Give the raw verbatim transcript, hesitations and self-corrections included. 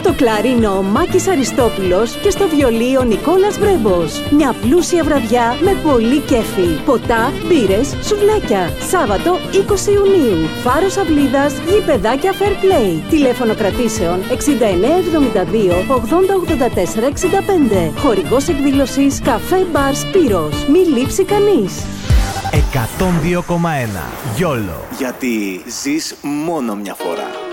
Στο κλαρίνο ο Μάκης Αριστόπουλος και στο βιολί ο Νικόλας Βρέμπος. Μια πλούσια βραδιά με πολύ κέφι. Ποτά, μπύρες, σουβλάκια. Σάββατο είκοσι Ιουνίου. Φάρος Αυλίδας, γηπεδάκια Fair Play. Τηλέφωνο κρατήσεων εξήντα εννέα εβδομήντα δύο ογδόντα ογδόντα τέσσερα εξήντα πέντε. Χορηγός εκδήλωσης Καφέ Μπαρ Σπύρος. Μη λείψει κανείς. εκατόν δύο κόμμα ένα. Γιόλο. Γιατί ζεις μόνο μια φορά.